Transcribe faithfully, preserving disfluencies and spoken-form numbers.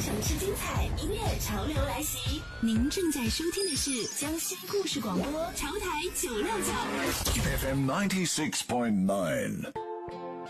城市精彩，音乐潮流来袭。您正在收听的是江西故事广播潮台九六九 F M ninety six point nine。